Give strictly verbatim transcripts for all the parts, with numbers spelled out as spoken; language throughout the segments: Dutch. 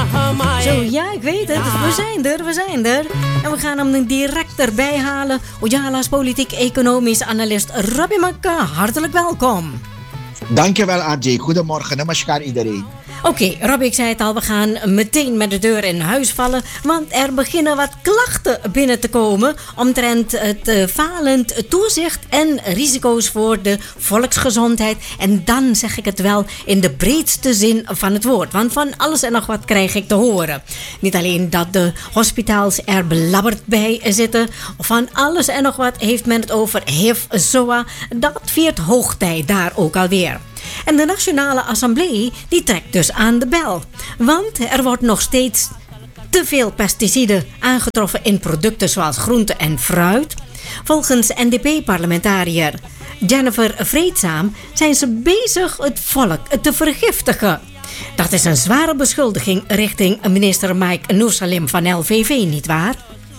Zo, ja, ik weet het. We zijn er, we zijn er. En we gaan hem direct erbij halen. Ojala's politiek-economisch analist Robbie Makka. Hartelijk welkom. Dankjewel, R J. Goedemorgen, namaskar iedereen. Oké, okay, Robbie, ik zei het al, we gaan meteen met de deur in huis vallen. Want er beginnen wat klachten binnen te komen omtrent het uh, falend toezicht en risico's voor de volksgezondheid. En dan zeg ik het wel in de breedste zin van het woord. Want van alles en nog wat krijg ik te horen. Niet alleen dat de hospitaals er belabberd bij zitten. Van alles en nog wat heeft men het over H I V-Z O A. Dat viert hoogtij daar ook alweer. En de Nationale Assemblée die trekt dus aan de bel. Want er wordt nog steeds te veel pesticiden aangetroffen in producten zoals groente en fruit. Volgens N D P-parlementariër Jennifer Vreedzaam zijn ze bezig het volk te vergiftigen. Dat is een zware beschuldiging richting minister Mike Noorsalim van L V V, nietwaar?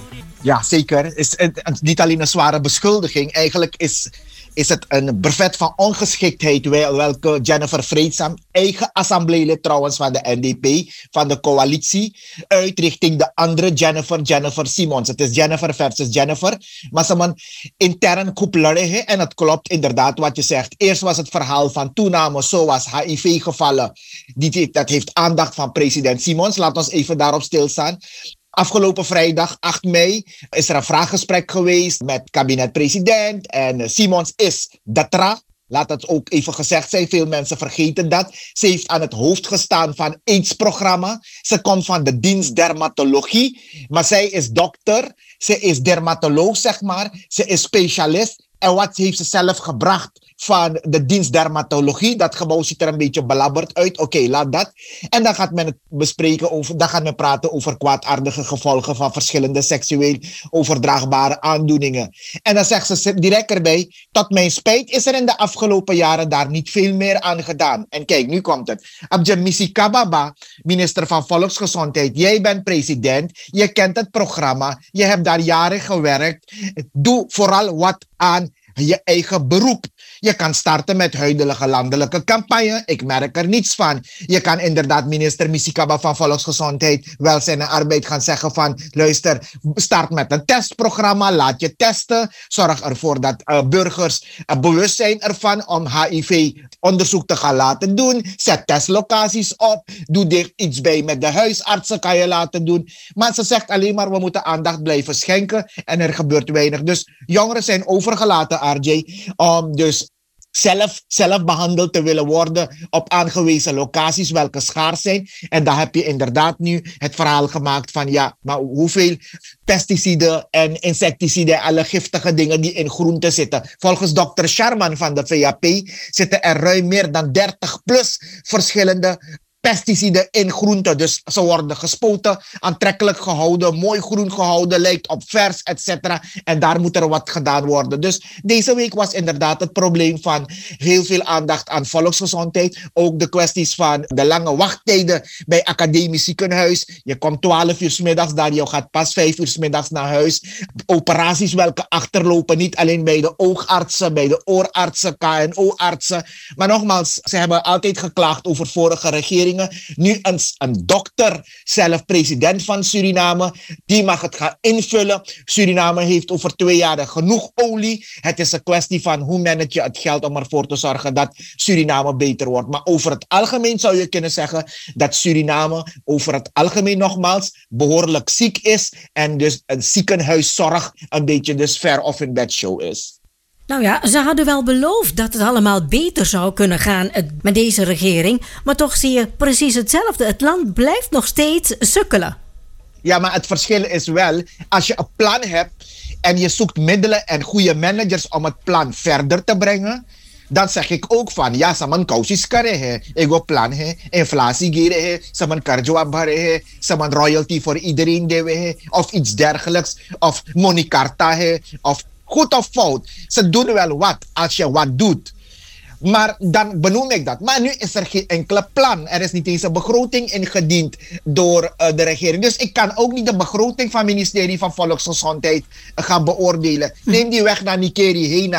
Ja, zeker. Is het niet alleen een zware beschuldiging. Eigenlijk is... is het een brevet van ongeschiktheid welke Jennifer Vreedzaam, eigen assembleelid trouwens van de N D P, van de coalitie, uit richting de andere Jennifer, Jennifer Simons. Het is Jennifer versus Jennifer, maar ze man intern koepeleren en het klopt inderdaad wat je zegt. Eerst was het verhaal van toename zoals H I V-gevallen, dat heeft aandacht van president Simons. Laat ons even daarop stilstaan. Afgelopen vrijdag, acht mei, is er een vraaggesprek geweest met kabinet-president. En Simons is datra. Laat het ook even gezegd zijn, veel mensen vergeten dat. Ze heeft aan het hoofd gestaan van AIDS-programma. Ze komt van de dienst dermatologie, maar zij is dokter. Ze is dermatoloog, zeg maar. Ze is specialist. En wat heeft ze zelf gebracht van de dienst dermatologie? Dat gebouw ziet er een beetje belabberd uit. Oké, okay, laat dat. En dan gaat men het bespreken over, dan gaat men praten over kwaadaardige gevolgen van verschillende seksueel overdraagbare aandoeningen. En dan zegt ze direct erbij, tot mijn spijt is er in de afgelopen jaren daar niet veel meer aan gedaan. En kijk, nu komt het. Abdjamisi Kababa, minister van Volksgezondheid, jij bent president, je kent het programma, je hebt daar jaren gewerkt. Doe vooral wat aan je eigen beroep. Je kan starten met huidige landelijke campagne. Ik merk er niets van. Je kan inderdaad minister Misikaba van Volksgezondheid, Welzijn en Arbeid gaan zeggen van, luister, start met een testprogramma, laat je testen. Zorg ervoor dat uh, burgers uh, bewust zijn ervan om H I V-onderzoek te gaan laten doen. Zet testlocaties op. Doe er iets bij met de huisartsen, kan je laten doen. Maar ze zegt alleen maar, we moeten aandacht blijven schenken en er gebeurt weinig. Dus jongeren zijn overgelaten, R J, om dus Zelf, zelf behandeld te willen worden op aangewezen locaties welke schaars zijn. En dan heb je inderdaad nu het verhaal gemaakt van ja, maar hoeveel pesticiden en insecticiden en alle giftige dingen die in groenten zitten. Volgens dokter Sharman van de V A P zitten er ruim meer dan dertig plus verschillende pesticiden in groenten. Dus ze worden gespoten, aantrekkelijk gehouden, mooi groen gehouden, lijkt op vers, et cetera. En daar moet er wat gedaan worden. Dus deze week was inderdaad het probleem van heel veel aandacht aan volksgezondheid. Ook de kwesties van de lange wachttijden bij academisch ziekenhuis. Je komt twaalf uur 's middags daar, je gaat pas vijf uur 's middags naar huis. Operaties welke achterlopen, niet alleen bij de oogartsen, bij de oorartsen, K N O-artsen. Maar nogmaals, ze hebben altijd geklaagd over vorige regeringen. Nu een, een dokter, zelf president van Suriname, die mag het gaan invullen. Suriname heeft over twee jaar genoeg olie. Het is een kwestie van hoe manage je het geld om ervoor te zorgen dat Suriname beter wordt. Maar over het algemeen zou je kunnen zeggen dat Suriname over het algemeen nogmaals behoorlijk ziek is en dus een ziekenhuiszorg een beetje dus ver of in bedshow is. Nou ja, ze hadden wel beloofd dat het allemaal beter zou kunnen gaan met deze regering. Maar toch zie je precies hetzelfde. Het land blijft nog steeds sukkelen. Ja, maar het verschil is wel, als je een plan hebt en je zoekt middelen en goede managers om het plan verder te brengen, dan zeg ik ook van, ja, saman kausis kare he, ego plan he, inflatie gere he, saman karjo abhare he, saman royalty voor iedereen dewe he, of iets dergelijks, of monikarta he, of goed of fout. Ze doen wel wat als je wat doet. Maar dan benoem ik dat. Maar nu is er geen enkele plan. Er is niet eens een begroting ingediend door uh, de regering. Dus ik kan ook niet de begroting van het ministerie van Volksgezondheid uh, gaan beoordelen. Neem die weg naar Nikeri heen naar.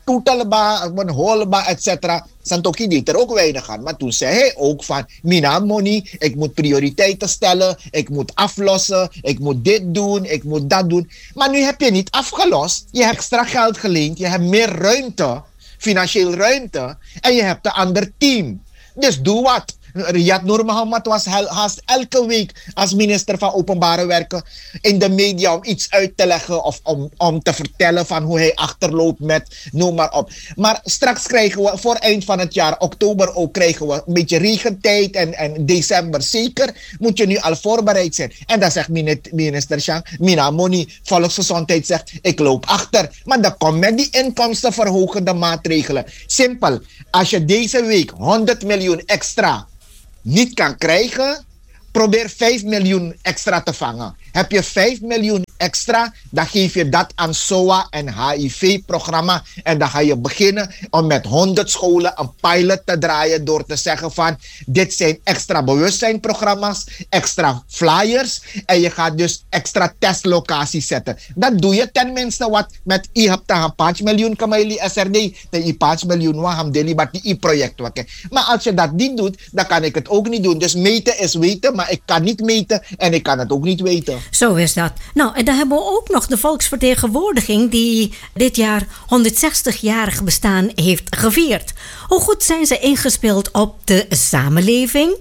toetelba, holba, et cetera. Santoki deed er ook weinig aan. Maar toen zei hij ook van, mina money, ik moet prioriteiten stellen, ik moet aflossen, ik moet dit doen, ik moet dat doen. Maar nu heb je niet afgelost. Je hebt extra geld geleend, je hebt meer ruimte, financieel ruimte, en je hebt een ander team. Dus doe wat. Riyad Noor Mohammed was haast elke week als minister van Openbare Werken in de media om iets uit te leggen of om, om te vertellen van hoe hij achterloopt met noem maar op. Maar straks krijgen we voor eind van het jaar, oktober ook, krijgen we een beetje regentijd en, en december zeker. Moet je nu al voorbereid zijn. En dan zegt minister Chang, Mina Moni, Volksgezondheid zegt, ik loop achter. Maar dan komt met die inkomstenverhogende maatregelen. Simpel, als je deze week honderd miljoen extra niet kan krijgen, probeer vijf miljoen extra te vangen. Heb je vijf miljoen extra, dan geef je dat aan S O A en H I V-programma. En dan ga je beginnen om met honderd scholen een pilot te draaien door te zeggen van, dit zijn extra bewustzijnprogramma's, extra flyers. En je gaat dus extra testlocaties zetten. Dat doe je tenminste wat met I hebt een paar miljoen kameli S R D. De I paar miljoen waham deli bat die I-project wakke. Maar als je dat niet doet, dan kan ik het ook niet doen. Dus meten is weten, maar ik kan niet meten en ik kan het ook niet weten. Zo is dat. Nou, en dan hebben we ook nog de volksvertegenwoordiging die dit jaar honderdzestig-jarig bestaan heeft gevierd. Hoe goed zijn ze ingespeeld op de samenleving?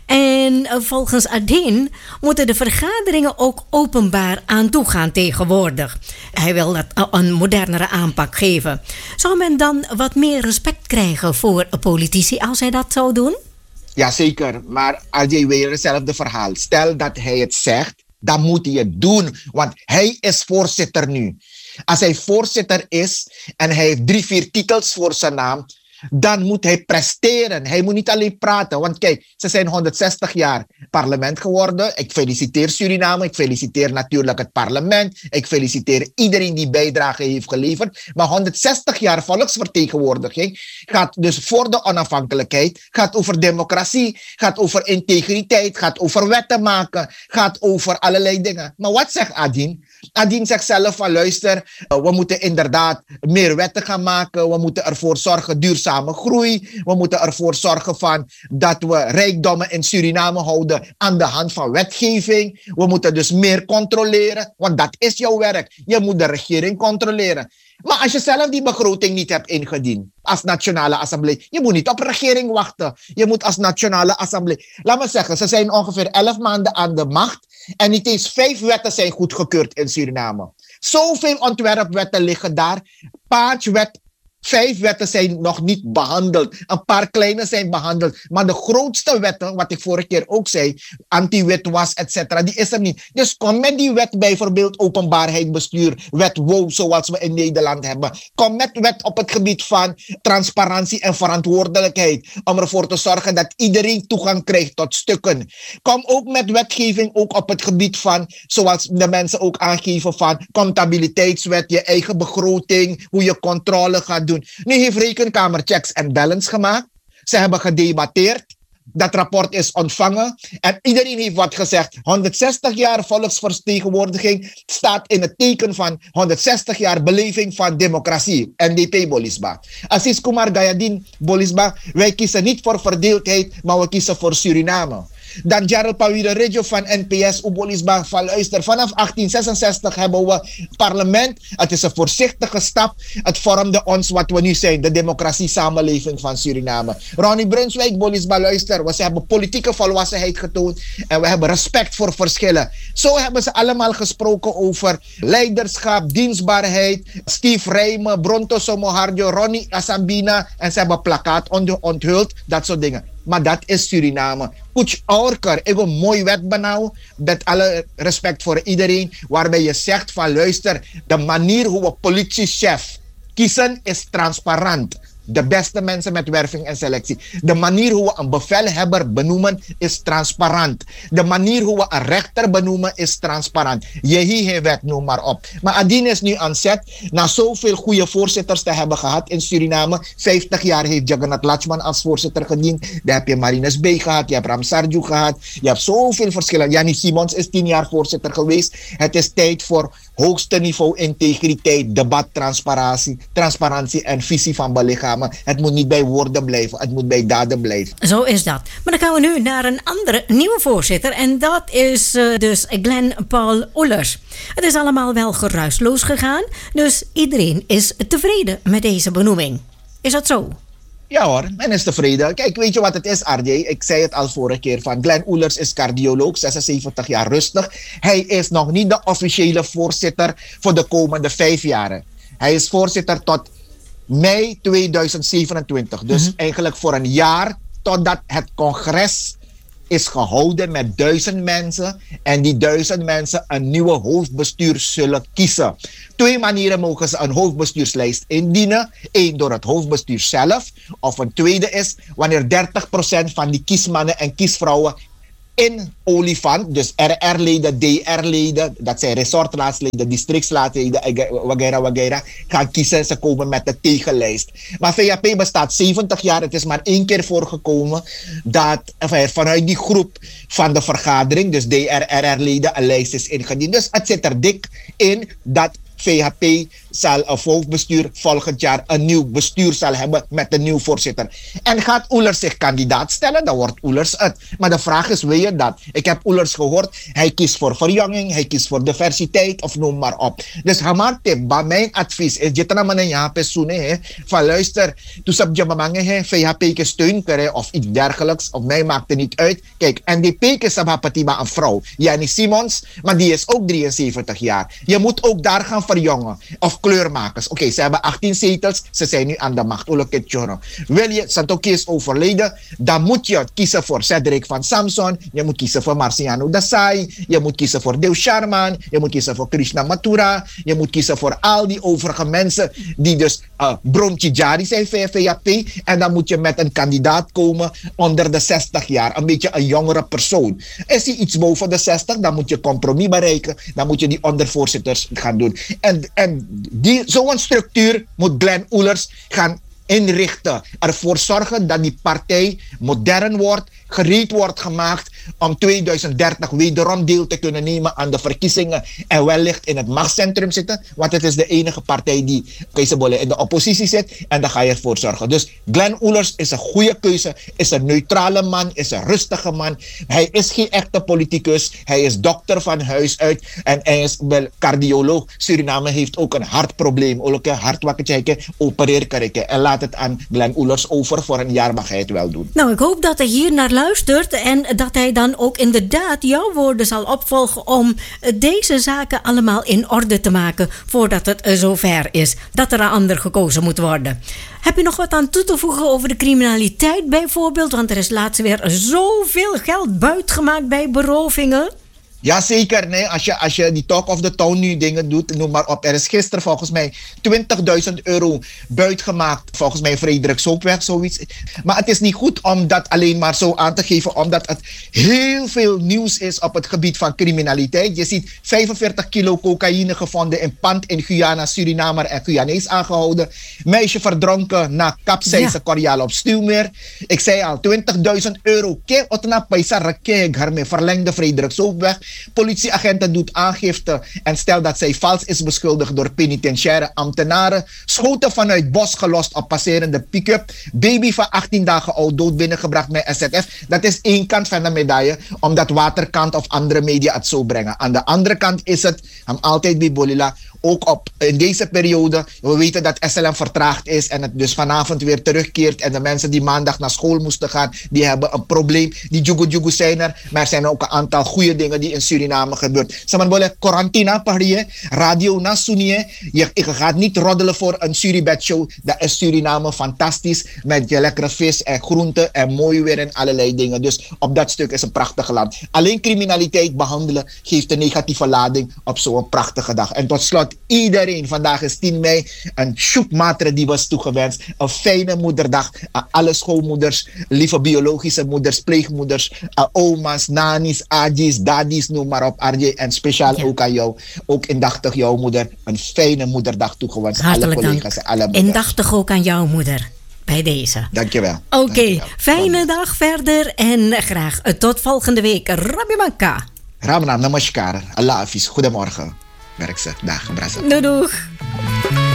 En volgens Adin moeten de vergaderingen ook openbaar aan toe gaan tegenwoordig. Hij wil dat een modernere aanpak geven. Zou men dan wat meer respect krijgen voor politici als hij dat zou doen? Jazeker, maar als je weer hetzelfde verhaal. Stel dat hij het zegt, dan moet hij het doen, want hij is voorzitter nu. Als hij voorzitter is en hij heeft drie, vier titels voor zijn naam, dan moet hij presteren. Hij moet niet alleen praten, want kijk, ze zijn honderdzestig jaar parlement geworden. Ik feliciteer Suriname, ik feliciteer natuurlijk het parlement, ik feliciteer iedereen die bijdrage heeft geleverd. Maar honderdzestig jaar volksvertegenwoordiging gaat dus voor de onafhankelijkheid, gaat over democratie, gaat over integriteit, gaat over wetten maken, gaat over allerlei dingen. Maar wat zegt Adin? Adin zegt zelf van luister, we moeten inderdaad meer wetten gaan maken, we moeten ervoor zorgen duurzame groei, we moeten ervoor zorgen van dat we rijkdommen in Suriname houden aan de hand van wetgeving. We moeten dus meer controleren, want dat is jouw werk. Je moet de regering controleren. Maar als je zelf die begroting niet hebt ingediend als Nationale Assemblée, je moet niet op regering wachten. Je moet als Nationale Assemblée, laat me zeggen, ze zijn ongeveer elf maanden aan de macht en niet eens vijf wetten zijn goedgekeurd in Suriname. Zoveel ontwerpwetten liggen daar. Paartwet, vijf wetten zijn nog niet behandeld. Een paar kleine zijn behandeld. Maar de grootste wetten, wat ik vorige keer ook zei, anti-witwas, et cetera, die is er niet. Dus kom met die wet, bijvoorbeeld openbaarheid bestuur, wet W O, zoals we in Nederland hebben. Kom met wet op het gebied van transparantie en verantwoordelijkheid. Om ervoor te zorgen dat iedereen toegang krijgt tot stukken. Kom ook met wetgeving ook op het gebied van, zoals de mensen ook aangeven, van contabiliteitswet, je eigen begroting, hoe je controle gaat doen. Nu heeft Rekenkamer checks en balance gemaakt. Ze hebben gedebatteerd. Dat rapport is ontvangen. En iedereen heeft wat gezegd. honderdzestig jaar volksvertegenwoordiging staat in het teken van honderdzestig jaar beleving van democratie. N D P Bolisba. Assis Kumar Gayadin Bolisba. Wij kiezen niet voor verdeeldheid, maar we kiezen voor Suriname. Dan Gerald Pawire Regio van N P S Ubolisba van luister. Vanaf achttien zesenzestig hebben we parlement. Het is een voorzichtige stap. Het vormde ons wat we nu zijn. De democratie samenleving van Suriname. Ronnie Brunswijk Bolisba luister. We hebben politieke volwassenheid getoond. En we hebben respect voor verschillen. Zo hebben ze allemaal gesproken over leiderschap, dienstbaarheid. Steve Rijmen, Bronto Somoharjo, Ronnie Asambina. En ze hebben plakkaat onthuld. Dat soort dingen. Maar dat is Suriname. Kuch orker, ik wil een mooi wet benauwen. Met alle respect voor iedereen. Waarbij je zegt van luister, de manier hoe we politiechef kiezen is transparant. De beste mensen met werving en selectie. De manier hoe we een bevelhebber benoemen is transparant. De manier hoe we een rechter benoemen is transparant. Jehi geen wet, noem maar op. Maar Adin is nu aan zet. Na zoveel goede voorzitters te hebben gehad in Suriname. vijftig jaar heeft Jagannath Lachman als voorzitter gediend. Dan heb je Marinus B. gehad. Je hebt Ram Sarju gehad. Je hebt zoveel verschillen. Jannie Simons is tien jaar voorzitter geweest. Het is tijd voor hoogste niveau integriteit, debat, transparantie, transparantie en visie van belichamen. Het moet niet bij woorden blijven, het moet bij daden blijven. Zo is dat. Maar dan gaan we nu naar een andere nieuwe voorzitter en dat is uh, dus Glenn Paul Oelers. Het is allemaal wel geruisloos gegaan, dus iedereen is tevreden met deze benoeming. Is dat zo? Ja hoor, men is tevreden. Kijk, weet je wat het is, R J? Ik zei het al vorige keer van Glenn Oelers is cardioloog, zesenzeventig jaar rustig. Hij is nog niet de officiële voorzitter voor de komende vijf jaren. Hij is voorzitter tot mei tweeduizend zevenentwintig. Dus mm-hmm. eigenlijk voor een jaar totdat het congres is gehouden met duizend mensen en die duizend mensen een nieuwe hoofdbestuur zullen kiezen. Twee manieren mogen ze een hoofdbestuurslijst indienen. Eén door het hoofdbestuur zelf. Of een tweede is wanneer dertig procent van die kiesmannen en kiesvrouwen in Olifant, dus R R-leden, D R-leden, dat zijn resortraadsleden, districtslaadleden, wagera, wagera, gaan kiezen. Ze komen met de tegenlijst. Maar V H P bestaat zeventig jaar. Het is maar één keer voorgekomen dat enfin, vanuit die groep van de vergadering, dus D R, R R-leden, een lijst is ingediend. Dus het zit er dik in dat V H P zal een hoofdbestuur volgend jaar een nieuw bestuur zal hebben met een nieuw voorzitter. En gaat Oelers zich kandidaat stellen, dan wordt Oelers het. Maar de vraag is, wil je dat? Ik heb Oelers gehoord, hij kiest voor verjonging, hij kiest voor diversiteit of noem maar op. Dus Hamar tip, mijn advies is, je kan een ja persoon van luister, toen ze je mamange V H P steun krijgen of iets dergelijks, of mij maakt het niet uit. Kijk, N D P is maar een vrouw, Jannie Simons, maar die is ook drieënzeventig jaar. Je moet ook daar gaan verjongen. Of kleurmakers. Oké, okay, ze hebben achttien zetels. Ze zijn nu aan de macht. Wil je, Santoki is overleden, dan moet je kiezen voor Cedric van Samson. Je moet kiezen voor Marciano Dasai. Je moet kiezen voor Dev Sharman. Je moet kiezen voor Krishna Mathura. Je moet kiezen voor al die overige mensen die dus uh, Bromchi Jari zijn voor V H P. En dan moet je met een kandidaat komen onder de zestig jaar. Een beetje een jongere persoon. Is hij iets boven de zestig, dan moet je compromis bereiken. Dan moet je die ondervoorzitters gaan doen. En, en die, zo'n structuur moet Glenn Oelers gaan inrichten. Ervoor zorgen dat die partij modern wordt, gereed wordt gemaakt om tweeduizend dertig wederom deel te kunnen nemen aan de verkiezingen en wellicht in het machtscentrum zitten. Want het is de enige partij die in de oppositie zit en daar ga je ervoor zorgen. Dus Glenn Oelers is een goede keuze, is een neutrale man, is een rustige man. Hij is geen echte politicus, hij is dokter van huis uit en hij is wel cardioloog. Suriname heeft ook een hartprobleem, ook een hartwakkertje, opereer kijken en laat het aan Glenn Oelers over. Voor een jaar mag hij het wel doen. Nou, ik hoop dat hij hier naar luistert en dat hij dan ook inderdaad jouw woorden zal opvolgen om deze zaken allemaal in orde te maken voordat het zover is dat er een ander gekozen moet worden. Heb je nog wat aan toe te voegen over de criminaliteit bijvoorbeeld? Want er is laatst weer zoveel geld buitgemaakt bij berovingen. Jazeker, nee. Als je, als je die talk of the town nu dingen doet, noem maar op. Er is gisteren volgens mij twintigduizend euro buitgemaakt. Volgens mij Frederik Soopweg, zoiets. Maar het is niet goed om dat alleen maar zo aan te geven, omdat het heel veel nieuws is op het gebied van criminaliteit. Je ziet vijfenveertig kilo cocaïne gevonden in pand in Guyana, Surinamer en Guyanees aangehouden. Meisje verdronken na capseizen Koreaal op Stuwmeer. Ik zei al, twintigduizend euro. Kijk, otna paisa rakek, harme verlengde Frederik Soopweg. Politieagenten doet aangifte en stelt dat zij vals is beschuldigd door penitentiaire ambtenaren. Schoten vanuit bos gelost op passerende pick-up. Baby van achttien dagen oud dood binnengebracht met S Z F. Dat is één kant van de medaille, omdat Waterkant of andere media het zo brengen. Aan de andere kant is het, hem altijd bij Bolila, ook op in deze periode. We weten dat S L M vertraagd is en het dus vanavond weer terugkeert. En de mensen die maandag naar school moesten gaan, die hebben een probleem. Die jugu jugu zijn er, maar er zijn ook een aantal goede dingen die in Suriname gebeurt. Saman boleh quarantina parië, radio na sunie. Je, je gaat niet roddelen voor een Suribet show. Dat is Suriname fantastisch met je lekkere vis en groenten en mooi weer en allerlei dingen. Dus op dat stuk is een prachtig land. Alleen criminaliteit behandelen geeft een negatieve lading op zo'n prachtige dag. En tot slot iedereen, vandaag is tien mei, een shoepmatre die was toegewenst. Een fijne moederdag aan alle schoolmoeders, lieve biologische moeders, pleegmoeders, oma's, nanis, adji's, daddies, noem maar op, R J. En speciaal ja. ook aan jou, ook indachtig jouw moeder, een fijne moederdag toegewenst. Hartelijk alle collega's dank. En alle moeders. Indachtig ook aan jouw moeder. Bij deze. Dankjewel. Oké, okay, fijne Dankjewel. dag verder en graag tot volgende week. Rabbi Manka. Ramnaam, namaskar. Allah hafiz. Goedemorgen. werk ze. Dag, Brassa. Doei, doeg.